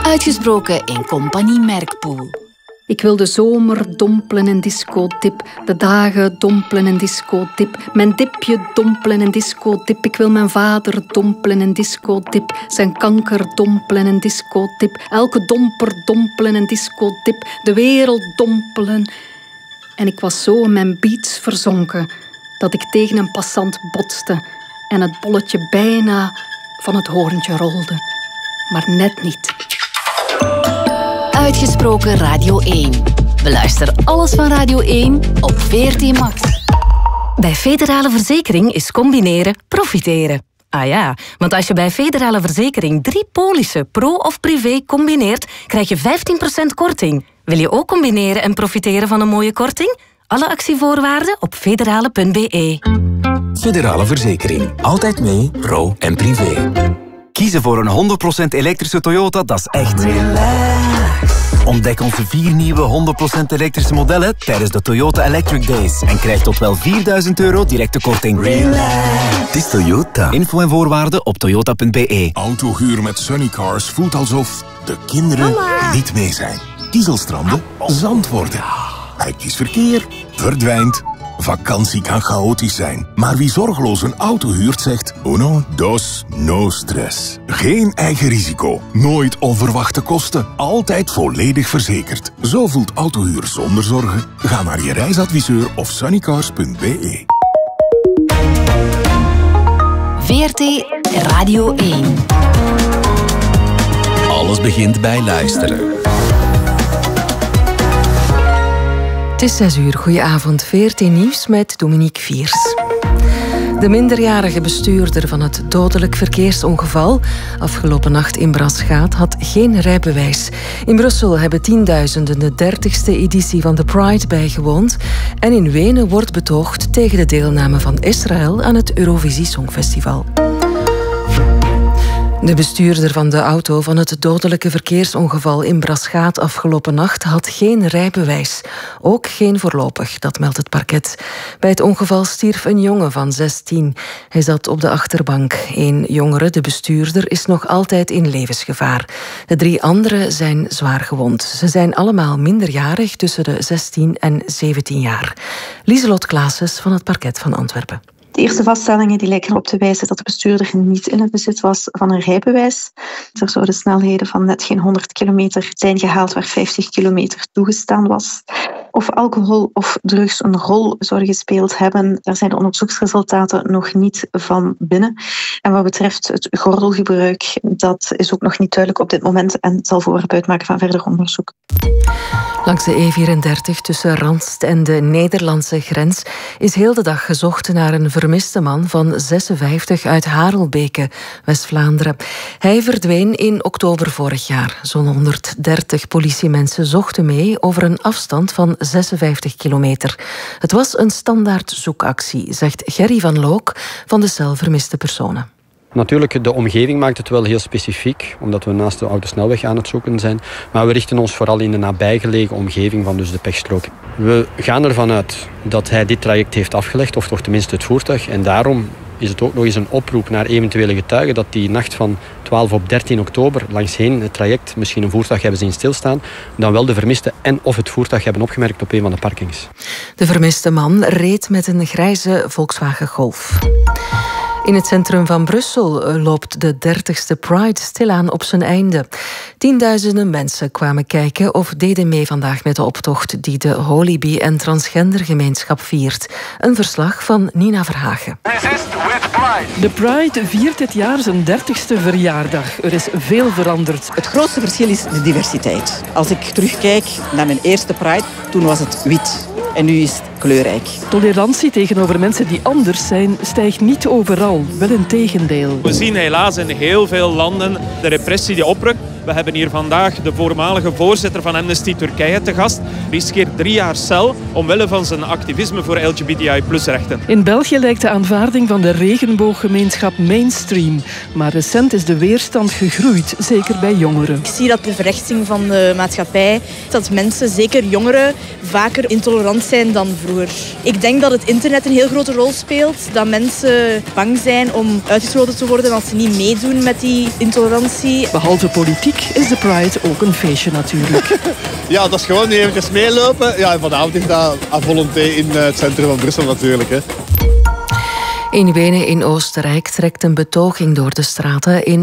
Uitgesproken in Compagnie Merkpoel. Ik wil de zomer dompelen in discotip, de dagen dompelen in discotip, mijn dipje dompelen in discotip. Ik wil mijn vader dompelen in discotip, zijn kanker dompelen in discotip, elke domper dompelen in discotip, de wereld dompelen. En ik was zo in mijn beats verzonken dat ik tegen een passant botste en het bolletje bijna van het hoorntje rolde, maar net niet. Uitgesproken Radio 1. Beluister alles van Radio 1 op VRT Max. Bij Federale Verzekering is combineren profiteren. Ah ja, want als je bij Federale Verzekering 3 polissen, pro of privé, combineert, krijg je 15% korting. Wil je ook combineren en profiteren van een mooie korting? Alle actievoorwaarden op federale.be. Federale Verzekering. Altijd mee, pro en privé. Kiezen voor een 100% elektrische Toyota, dat is echt relax. Ontdek onze 4 nieuwe 100% elektrische modellen tijdens de Toyota Electric Days. En krijg tot wel €4.000 directe korting. Relax. Het is Toyota. Info en voorwaarden op toyota.be. Autohuur met Sunny Cars voelt alsof de kinderen niet mee zijn. Kiezelstranden zand worden. Hectisch verkeer verdwijnt. Vakantie kan chaotisch zijn. Maar wie zorgeloos een auto huurt zegt uno, dos, no stress. Geen eigen risico. Nooit onverwachte kosten. Altijd volledig verzekerd. Zo voelt autohuur zonder zorgen. Ga naar je reisadviseur of sunnycars.be. VRT Radio 1. Alles begint bij luisteren. Het is 6 uur. Goedenavond. VRT Nieuws met Dominique Viers. De minderjarige bestuurder van het dodelijk verkeersongeval afgelopen nacht in Braschaat had geen rijbewijs. In Brussel hebben tienduizenden de 30ste editie van de Pride bijgewoond en in Wenen wordt betoogd tegen de deelname van Israël aan het Eurovisie Songfestival. De bestuurder van de auto van het dodelijke verkeersongeval in Braschaat afgelopen nacht had geen rijbewijs. Ook geen voorlopig, dat meldt het parket. Bij het ongeval stierf een jongen van 16. Hij zat op de achterbank. Eén jongere, de bestuurder, is nog altijd in levensgevaar. De 3 anderen zijn zwaar gewond. Ze zijn allemaal minderjarig, tussen de 16 en 17 jaar. Lieselot Claessens van het parket van Antwerpen. De eerste vaststellingen die lijken erop te wijzen dat de bestuurder niet in het bezit was van een rijbewijs. Er zouden snelheden van net geen 100 kilometer zijn gehaald waar 50 kilometer toegestaan was. Of alcohol of drugs een rol zouden gespeeld hebben, daar zijn de onderzoeksresultaten nog niet van binnen. En wat betreft het gordelgebruik, dat is ook nog niet duidelijk op dit moment en zal voorwerp uitmaken van verder onderzoek. Langs de E34 tussen Randst en de Nederlandse grens is heel de dag gezocht naar een vermiste man van 56 uit Harelbeke, West-Vlaanderen. Hij verdween in oktober vorig jaar. Zo'n 130 politiemensen zochten mee over een afstand van 56 kilometer. Het was een standaard zoekactie, zegt Gerry van Look van de cel Vermiste Personen. Natuurlijk, de omgeving maakt het wel heel specifiek, omdat we naast de autosnelweg aan het zoeken zijn. Maar we richten ons vooral in de nabijgelegen omgeving van dus de pechstrook. We gaan ervan uit dat hij dit traject heeft afgelegd, of toch tenminste het voertuig. En daarom is het ook nog eens een oproep naar eventuele getuigen dat die nacht van 12 op 13 oktober langsheen het traject misschien een voertuig hebben zien stilstaan, dan wel de vermiste en of het voertuig hebben opgemerkt op een van de parkings. De vermiste man reed met een grijze Volkswagen Golf. In het centrum van Brussel loopt de 30ste Pride stilaan op zijn einde. Tienduizenden mensen kwamen kijken of deden mee vandaag met de optocht die de Holy en transgendergemeenschap viert. Een verslag van Nina Verhagen. De Pride viert dit jaar zijn 30ste verjaardag. Er is veel veranderd. Het grootste verschil is de diversiteit. Als ik terugkijk naar mijn eerste Pride, toen was het wit. En nu is het kleurrijk. Tolerantie tegenover mensen die anders zijn stijgt niet overal, wel in tegendeel. We zien helaas in heel veel landen de repressie die oprukt. We hebben hier vandaag de voormalige voorzitter van Amnesty Turkije te gast. Die riskeert 3 jaar cel omwille van zijn activisme voor LGBTI+-rechten. In België lijkt de aanvaarding van de regenbooggemeenschap mainstream. Maar recent is de weerstand gegroeid, zeker bij jongeren. Ik zie dat de verrechtsing van de maatschappij, dat mensen, zeker jongeren, vaker intolerant zijn dan vroeger. Ik denk dat het internet een heel grote rol speelt. Dat mensen bang zijn om uitgesloten te worden als ze niet meedoen met die intolerantie. Behalve politiek politiek is de Pride ook een feestje natuurlijk. Ja, dat is gewoon nu eventjes meelopen. Ja, en vanavond is dat à volonté in het centrum van Brussel natuurlijk. Hè. In Wenen in Oostenrijk trekt een betoging door de straten in